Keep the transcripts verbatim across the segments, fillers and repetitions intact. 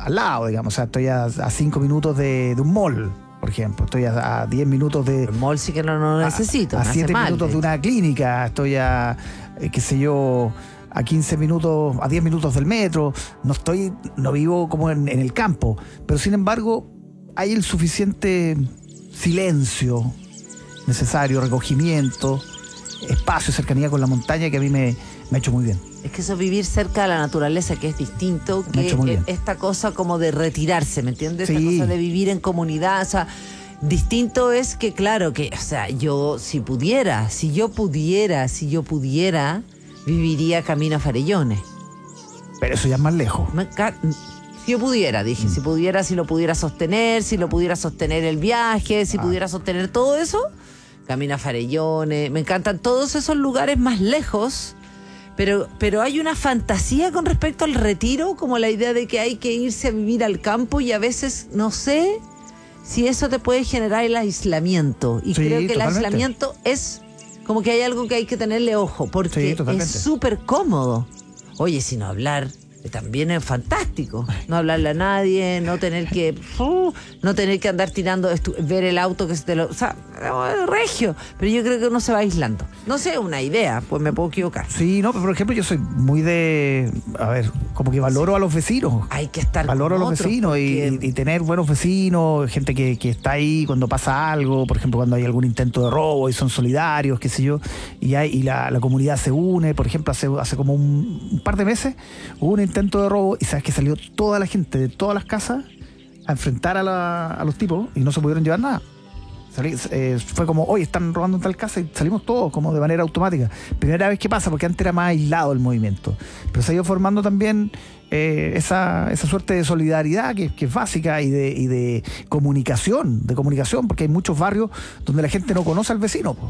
al lado, digamos. O sea, estoy a, a cinco minutos de, de un mall, por ejemplo. Estoy a, a diez minutos de... El mall sí que no lo necesito. A, a siete mal, minutos de, de una clínica. Estoy a, eh, qué sé yo, a quince minutos, a diez minutos del metro. No estoy, no vivo como en, en el campo. Pero sin embargo, hay el suficiente silencio necesario, recogimiento, espacio, cercanía con la montaña que a mí me, me ha hecho muy bien. Es que eso es vivir cerca de la naturaleza, que es distinto Me ha hecho muy que bien. esta cosa como de retirarse, ¿me entiendes? Sí. Esta cosa de vivir en comunidad, o sea, distinto es que, claro, que, o sea, yo si pudiera, si yo pudiera, si yo pudiera, viviría camino a Farellones. Pero eso ya es más lejos. Me enca- Si yo pudiera, dije, Mm. si pudiera, si lo pudiera sostener, si lo pudiera sostener el viaje, si Ah. pudiera sostener todo eso, camino a Farellones, me encantan todos esos lugares más lejos. Pero, pero hay una fantasía con respecto al retiro, como la idea de que hay que irse a vivir al campo y a veces no sé si eso te puede generar el aislamiento. Y Sí, creo que el totalmente. aislamiento es como que hay algo que hay que tenerle ojo, porque Sí, totalmente. es súper cómodo. Oye, sin hablar, también es fantástico. No hablarle a nadie, no tener que uh, no tener que andar tirando, estu- ver el auto que se te lo... O sea, es regio. Pero yo creo que uno se va aislando. No sé, una idea, pues me puedo equivocar. Sí, no, pero por ejemplo, yo soy muy de, a ver, como que valoro a los vecinos. Hay que estar Valoro a con los otros vecinos y, porque- y tener buenos vecinos, gente que, que está ahí cuando pasa algo, por ejemplo, cuando hay algún intento de robo y son solidarios, qué sé yo, y, hay, y la, la comunidad se une. Por ejemplo, hace, hace como un, un par de meses hubo un intento de robo y sabes que salió toda la gente de todas las casas a enfrentar a, la, a los tipos y no se pudieron llevar nada. Salí, eh, fue como, oye, están robando en tal casa y salimos todos como de manera automática. Primera vez que pasa, porque antes era más aislado el movimiento. Pero se ha ido formando también eh, esa, esa suerte de solidaridad que, que es básica y de, y de comunicación, de comunicación, porque hay muchos barrios donde la gente no conoce al vecino, po.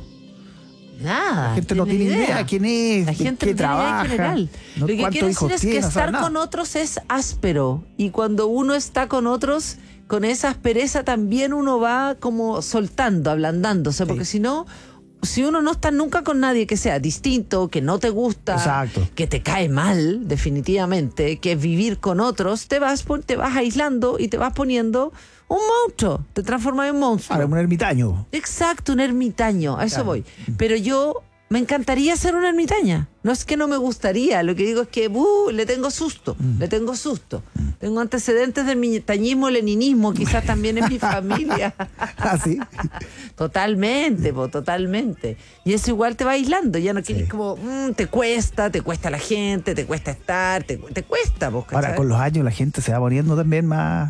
Nada. La gente no tiene idea quién es, La de gente qué no tiene idea en trabaja, general. no- Lo que cuántos quiero hijos decir es tiene, que no sabe estar nada. con otros es áspero. Y cuando uno está con otros, con esa aspereza también uno va como soltando, ablandándose. Porque si no, si uno no está nunca con nadie que sea distinto, que no te gusta, Exacto. que te cae mal, definitivamente, que vivir con otros, te vas, pon- te vas aislando y te vas poniendo un monstruo. Te transformas en un monstruo. Ahora, un ermitaño. Exacto, un ermitaño, a eso Claro. voy. Pero yo me encantaría ser una ermitaña. No es que no me gustaría, lo que digo es que uh, le tengo susto, Mm. le tengo susto. Tengo antecedentes de ermitañismo, leninismo, quizás también en mi familia. Ah, sí. Totalmente, po, totalmente. Y eso igual te va aislando, ya no quieres Sí. como, mm, te cuesta, te cuesta la gente, te cuesta estar, te, te cuesta, vos, Ahora, con los años la gente se va poniendo también más,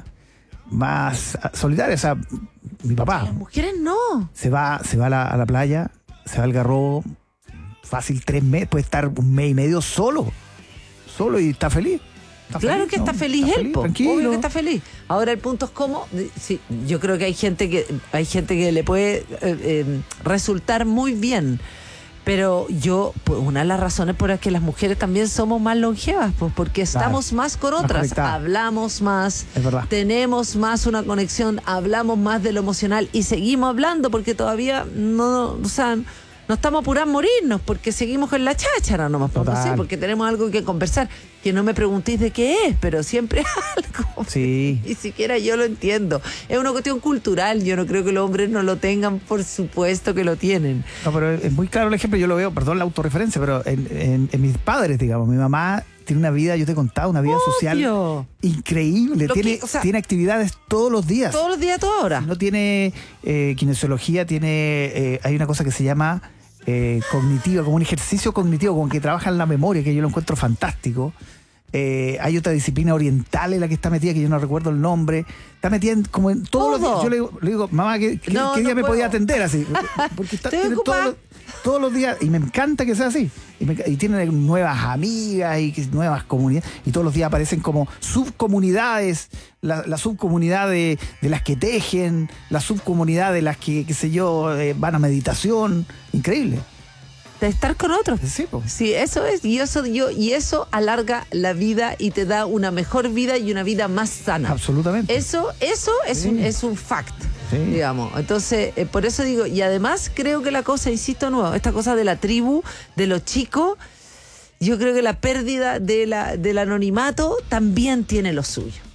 más solidaria. O sea, mi papá Las mujeres no. se va, se va a la, a la playa, se va al Garrobo, fácil tres meses, puede estar un mes y medio solo, solo y está feliz. Está Claro feliz, que ¿no? está feliz él, po. tranquilo. Obvio que está feliz. Ahora el punto es cómo, sí, yo creo que hay gente que hay gente que le puede eh, eh, resultar muy bien, pero yo, pues una de las razones por las que las mujeres también somos más longevas, pues porque estamos más con más otras, conectadas. hablamos más, Es verdad. tenemos más una conexión, hablamos más de lo emocional y seguimos hablando porque todavía no, o sea, no estamos apurados a morirnos porque seguimos con la cháchara nomás, pues, no Total. sé, porque tenemos algo que conversar, que no me preguntéis de qué es, pero siempre algo. Sí. Ni siquiera yo lo entiendo. Es una cuestión cultural, yo no creo que los hombres no lo tengan, por supuesto que lo tienen. No, pero es muy claro el ejemplo, yo lo veo, perdón la autorreferencia, pero en, en- en mis padres, digamos, mi mamá tiene una vida, yo te he contado, una vida social Obvio. increíble, Lo que- tiene, o sea, tiene actividades todos los días. Todos los días, a toda hora. No tiene eh, kinesiología, tiene eh, hay una cosa que se llama eh, cognitiva, como un ejercicio cognitivo, con que trabaja en la memoria, que yo lo encuentro fantástico. Eh, hay otra disciplina oriental en la que está metida, que yo no recuerdo el nombre. Está metida en, como en todos los Todo. días. Yo le digo, le digo mamá, ¿qué, qué- No, qué día no me puedo. podía atender así? Porque está, Estoy tiene todos ocupada. los, todos los días, y me encanta que sea así. Y, me- y tiene nuevas amigas y que- nuevas comunidades, y todos los días aparecen como subcomunidades, la, la subcomunidad de, de las que tejen, la subcomunidad de las que, qué sé yo, eh, van a meditación. Increíble. De estar con otros. Sí, po. Sí, eso es, y eso yo, y eso alarga la vida y te da una mejor vida y una vida más sana. Absolutamente. Eso, eso es Sí. un, es un fact, Sí. digamos. Entonces, eh, por eso digo, y además creo que la cosa, insisto nuevo, esta cosa de la tribu, de los chicos, yo creo que la pérdida de la, del anonimato también tiene lo suyo.